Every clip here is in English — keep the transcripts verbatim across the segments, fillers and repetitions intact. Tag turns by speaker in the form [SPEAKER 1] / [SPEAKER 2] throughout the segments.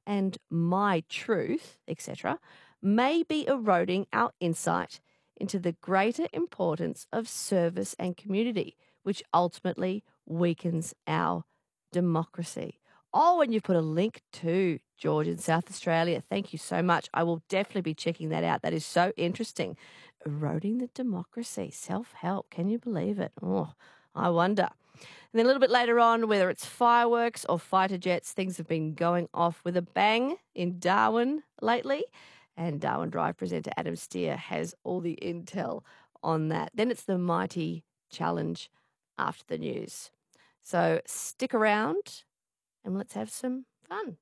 [SPEAKER 1] and my truth, et cetera, may be eroding our insight into the greater importance of service and community, which ultimately weakens our democracy. Oh, and you've put a link to George in South Australia. Thank you so much. I will definitely be checking that out. That is so interesting. Eroding the democracy, self-help. Can you believe it? Oh, I wonder. And then a little bit later on, whether it's fireworks or fighter jets, things have been going off with a bang in Darwin lately. And Darwin Drive presenter Adam Steer has all the intel on that. Then it's the Mighty Challenge after the news. So stick around and let's have some fun.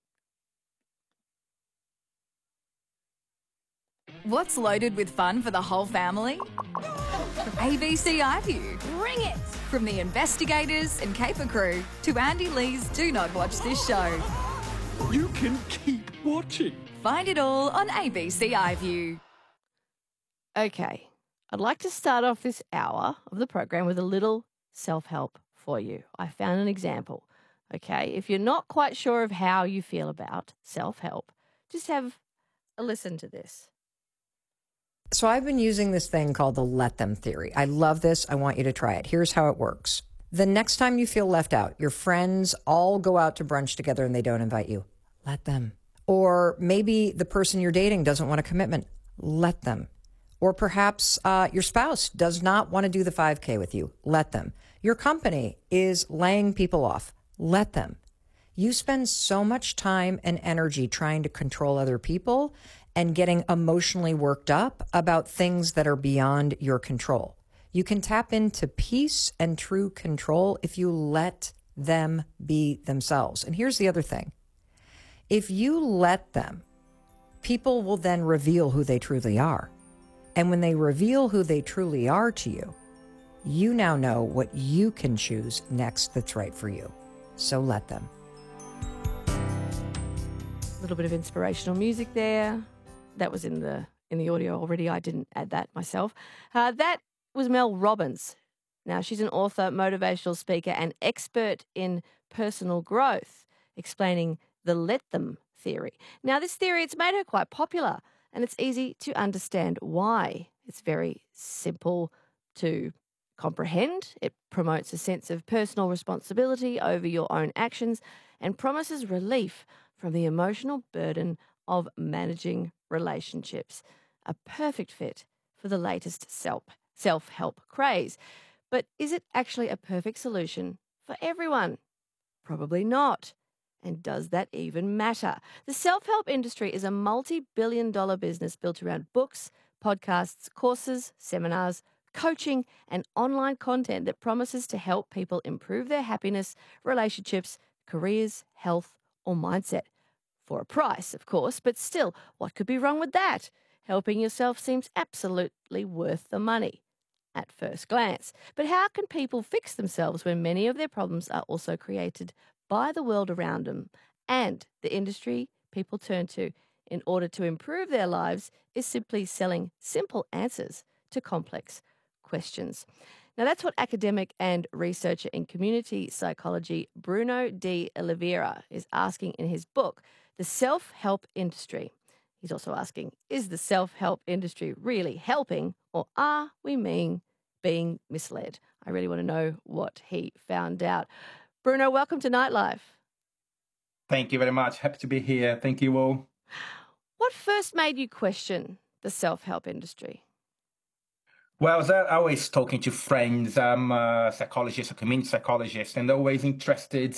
[SPEAKER 2] What's loaded with fun for the whole family? A B C iView.
[SPEAKER 1] Bring it!
[SPEAKER 2] From the investigators and caper crew to Andy Lee's Do Not Watch This Show.
[SPEAKER 3] You can keep watching.
[SPEAKER 2] Find it all on A B C iView.
[SPEAKER 1] Okay, I'd like to start off this hour of the program with a little self-help for you. I found an example. Okay, if you're not quite sure of how you feel about self-help, just have a listen to this.
[SPEAKER 4] So I've been using this thing called the let them theory. I love this. I want you to try it. Here's how it works. The next time you feel left out, your friends all go out to brunch together and they don't invite you. Let them. Or maybe the person you're dating doesn't want a commitment. Let them. Or perhaps uh, your spouse does not want to do the five K with you. Let them. Your company is laying people off. Let them. You spend so much time and energy trying to control other people and getting emotionally worked up about things that are beyond your control. You can tap into peace and true control if you let them be themselves. And here's the other thing. If you let them, people will then reveal who they truly are. And when they reveal who they truly are to you, you now know what you can choose next that's right for you. So let them.
[SPEAKER 1] A little bit of inspirational music there. That was in the in the audio already. I didn't add that myself. Uh, that was Mel Robbins. Now, she's an author, motivational speaker, and expert in personal growth, explaining the let them theory. Now, this theory, it's made her quite popular, and it's easy to understand why. It's very simple to comprehend. It promotes a sense of personal responsibility over your own actions and promises relief from the emotional burden of managing relationships. A perfect fit for the latest self, self-help craze. But is it actually a perfect solution for everyone? Probably not. And does that even matter? The self-help industry is a multi-billion dollar business built around books, podcasts, courses, seminars, coaching, and online content that promises to help people improve their happiness, relationships, careers, health, or mindset. For a price, of course, but still, what could be wrong with that? Helping yourself seems absolutely worth the money at first glance. But how can people fix themselves when many of their problems are also created by the world around them? And the industry people turn to in order to improve their lives is simply selling simple answers to complex questions. Now, that's what academic and researcher in community psychology Bruno de Oliveira is asking in his book, The Self-Help Industry. He's also asking, is the self-help industry really helping, or are we being, being misled? I really want to know what he found out. Bruno, welcome to Nightlife.
[SPEAKER 5] Thank you very much. Happy to be here. Thank you all.
[SPEAKER 1] What first made you question the self-help industry?
[SPEAKER 5] Well, I was always talking to friends. I'm a psychologist, a community psychologist, and always interested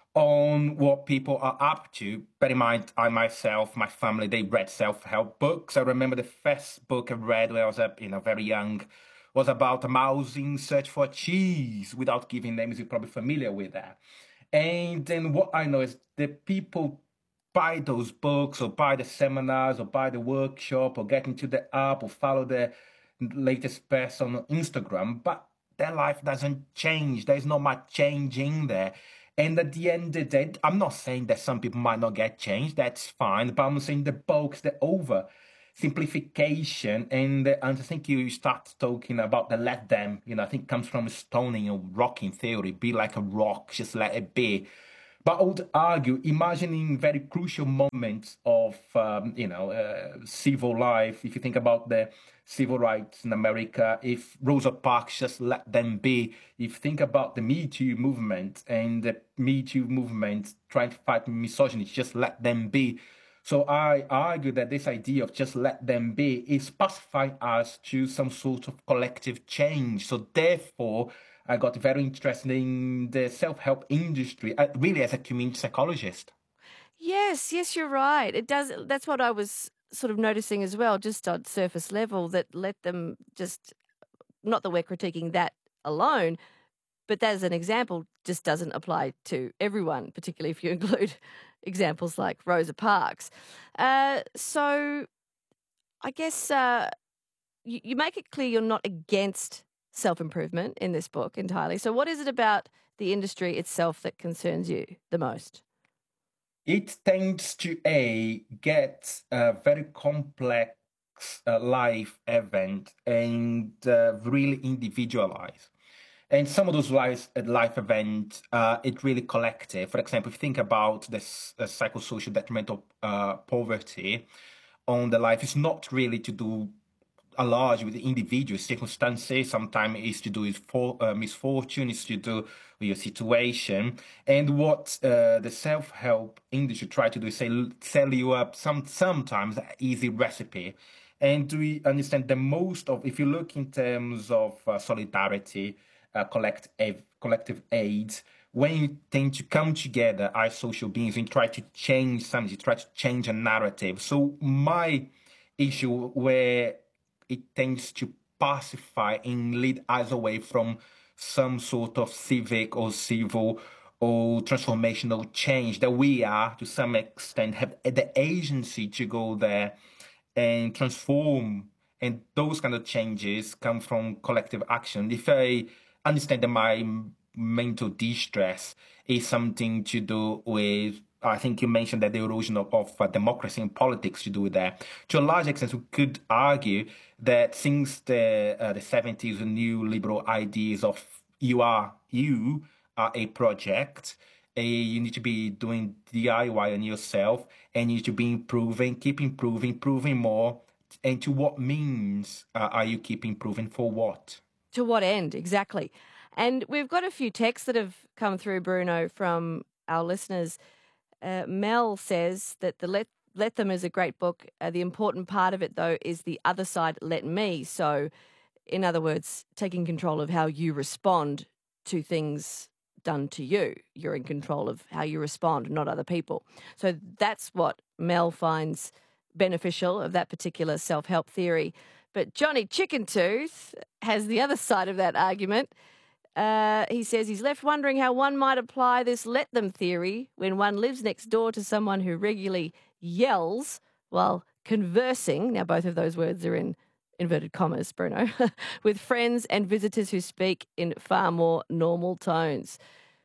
[SPEAKER 5] on what people are up to. Bear in mind, I myself, my family, they read self-help books. I remember the first book I read when I was, you know, very young was about a mouse in search for cheese. Without giving names, you're probably familiar with that. And then what I know is that people buy those books or buy the seminars or buy the workshop or get into the app or follow the latest post on Instagram, but their life doesn't change. There's not much change in there. And at the end of the day, I'm not saying that some people might not get changed. That's fine. But I'm saying the bulk, the over simplification. And, and I think you start talking about the let them, you know, I think it comes from stoning or rocking theory. Be like a rock, just let it be. But I would argue, imagining very crucial moments of, um, you know, uh, civil life, if you think about the civil rights in America, if Rosa Parks just let them be, if you think about the Me Too movement and the Me Too movement trying to fight misogyny, just let them be. So I argue that this idea of just let them be is pacifying us to some sort of collective change. So therefore, I got very interested in the self-help industry, uh, really as a community psychologist.
[SPEAKER 1] Yes, yes, you're right. It does. That's what I was sort of noticing as well, just on surface level, that let them just, not that we're critiquing that alone, but that as an example just doesn't apply to everyone, particularly if you include examples like Rosa Parks. Uh, so I guess uh, you, you make it clear you're not against self-improvement in this book entirely. So what is it about the industry itself that concerns you the most?
[SPEAKER 5] It tends to a get a very complex uh, life event and uh, really individualized. And some of those life, life events, uh, it really collective. For example, if you think about this uh, psychosocial detrimental uh, poverty on the life, it's not really to do a large with the individual circumstances. Sometimes it's to do with for, uh, misfortune, it's to do with your situation. And what uh, the self-help industry try to do is say, sell you up some sometimes an easy recipe. And we understand the most of, if you look in terms of uh, solidarity, uh, collective, collective aids, when you tend to come together as social beings and try to change something, you try to change a narrative. So my issue where it tends to pacify and lead us away from some sort of civic or civil or transformational change that we are, to some extent, have the agency to go there and transform. And those kind of changes come from collective action. If I understand that my mental distress is something to do with, I think you mentioned that the erosion of, of uh, democracy and politics to do with that. To a large extent, we could argue that since the uh, the seventies, the new liberal ideas of you are you are a project, a, you need to be doing D I Y on yourself, and you need to be improving, keep improving, improving more. And to what means uh, are you keep improving for what?
[SPEAKER 1] To what end, exactly. And we've got a few texts that have come through, Bruno, from our listeners. Uh, Mel says that the Let Let Them is a great book. Uh, the important part of it, though, is the other side, let me. So, in other words, taking control of how you respond to things done to you. You're in control of how you respond, not other people. So that's what Mel finds beneficial of that particular self-help theory. But Johnny Chickentooth has the other side of that argument. Uh, he says he's left wondering how one might apply this let them theory when one lives next door to someone who regularly yells while conversing. Now, both of those words are in inverted commas, Bruno, with friends and visitors who speak in far more normal tones.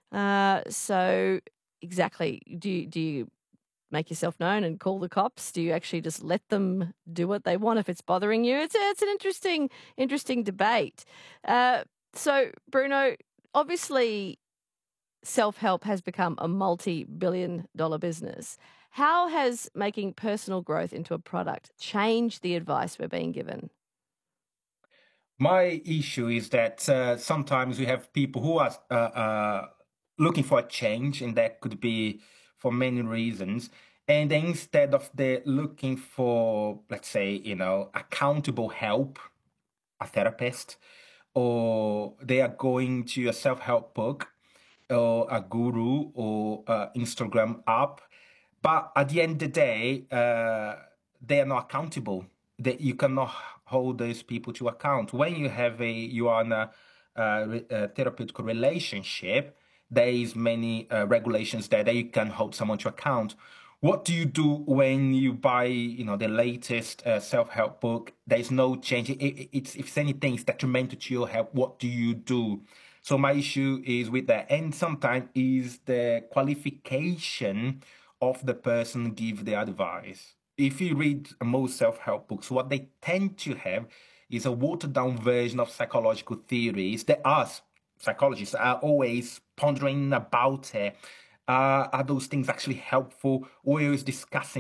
[SPEAKER 1] Uh, so exactly, do you, do you make yourself known and call the cops? Do you actually just let them do what they want if it's bothering you? It's, a, it's an interesting, interesting debate. Uh, So, Bruno, obviously self-help has become a multi-billion dollar business. How has making personal growth into a product changed the advice we're being given?
[SPEAKER 5] My issue is that uh, sometimes we have people who are uh, uh, looking for a change, and that could be for many reasons. And then instead of they looking for, let's say, you know, accountable help, a therapist, or they are going to a self-help book or a guru or uh, Instagram app. But at the end of the day, uh, they are not accountable. That you cannot hold those people to account. When you have a, you are in a, a, a therapeutic relationship, there is many uh, regulations there that you can hold someone to account. What do you do when you buy, you know, the latest uh, self-help book? There's no change. It, it, it's, if anything, it's detrimental to your health. What do you do? So my issue is with that. And sometimes is the qualification of the person give the advice. If you read most self-help books, what they tend to have is a watered-down version of psychological theories that us, psychologists, are always pondering about it. Uh, are those things actually helpful? We're always discussing